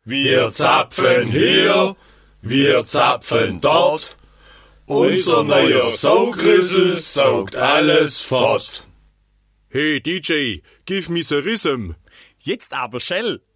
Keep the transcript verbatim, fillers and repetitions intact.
Wir zapfen hier, wir zapfen dort. Unser neuer Saugrüssel saugt alles fort. Hey D J, give me the rhythm. Jetzt aber, Shell.